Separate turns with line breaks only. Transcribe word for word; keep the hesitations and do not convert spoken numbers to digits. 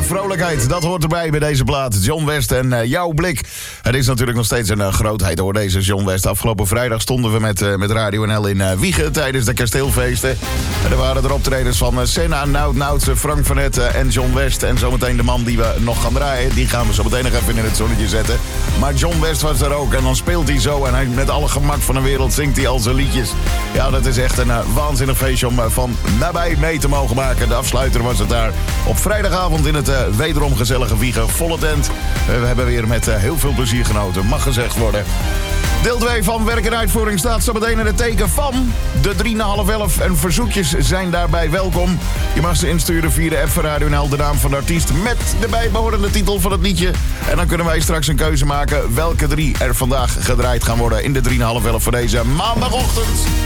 vrolijkheid, dat hoort erbij bij deze plaat. John West en uh, jouw blik. Het is natuurlijk nog steeds een uh, grootheid hoor, deze John West. Afgelopen vrijdag stonden we met, uh, met Radio N L in uh, Wiegen tijdens de kasteelfeesten. En er waren er optredens van uh, Senna, Nout Nout, Frank van Etten en John West. En zometeen de man die we nog gaan draaien, die gaan we zo meteen nog even in het zonnetje zetten. Maar John West was er ook en dan speelt hij zo en hij, met alle gemak van de wereld zingt hij al zijn liedjes. Ja, dat is echt een uh, waanzinnig feestje om uh, van nabij mee te mogen maken. De afsluiter was het daar op vrijdagavond in het uh, wederom gezellige Wiegen. Volle tent. Uh, we hebben weer met uh, heel veel plezier genoten, mag gezegd worden. Deel twee van Werk en Uitvoering staat zo meteen in het teken van de drie na half elf. En verzoekjes zijn daarbij welkom. Je mag ze insturen via de app van Radio N L, de naam van de artiest met de bijbehorende titel van het liedje. En dan kunnen wij straks een keuze maken welke drie er vandaag gedraaid gaan worden in de drie na half elf voor deze maandagochtend.